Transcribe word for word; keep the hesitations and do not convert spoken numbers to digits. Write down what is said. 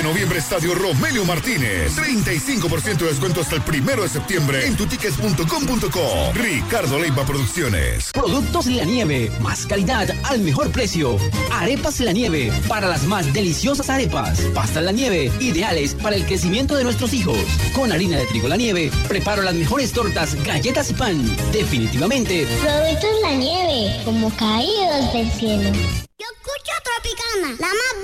noviembre, Estadio Romelio Martínez. treinta y cinco por ciento de descuento hasta el primero de septiembre en tutickets punto com punto co. Ricardo Leiva Producciones. Productos La Nieve. Más calidad al mejor precio. Arepas La Nieve. Para las más deliciosas arepas. Pastas La Nieve. Ideales para el crecimiento de nuestros hijos. Con harina de trigo La Nieve. Preparo las mejores tortas, galletas y pan. Definitivamente. Productos La Nieve. Como caídos del cielo. Yo escucho Tropicana. La más